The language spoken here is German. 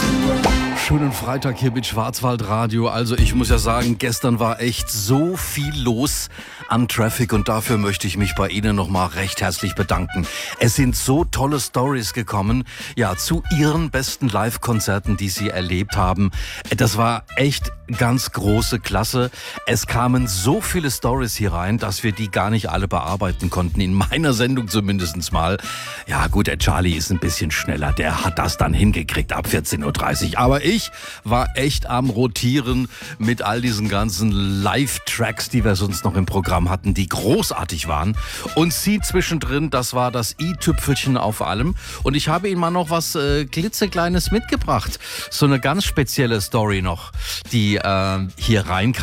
Schönen Freitag hier mit Schwarzwaldradio. Also ich muss ja sagen, gestern war echt so viel los an Traffic und dafür möchte ich mich bei Ihnen nochmal recht herzlich bedanken. Es sind so tolle Stories gekommen, ja, zu Ihren besten Live-Konzerten, die Sie erlebt haben. Das war echt ganz große Klasse. Es kamen so viele Stories hier rein, dass wir die gar nicht alle bearbeiten konnten, in meiner Sendung zumindest mal. Ja gut, der Charlie ist ein bisschen schneller, der hat das dann hingekriegt ab 14.30 Uhr. Aber ich war echt am Rotieren mit all diesen ganzen Live-Tracks, die wir sonst noch im Programm hatten, die großartig waren. Und Sie zwischendrin, das war das i-Tüpfelchen auf allem. Und ich habe Ihnen mal noch was klitzekleines mitgebracht. So eine ganz spezielle Story noch, die hier reinkam.